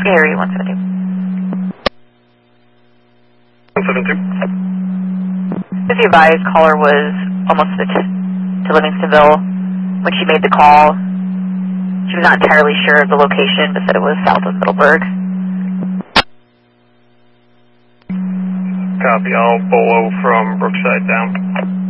Scary 172. 172. As you advised, caller was almost to Livingstonville when she made the call. She was not entirely sure of the location, but said it was south of Middleburg. Copy, I'll bolo from Brookside down.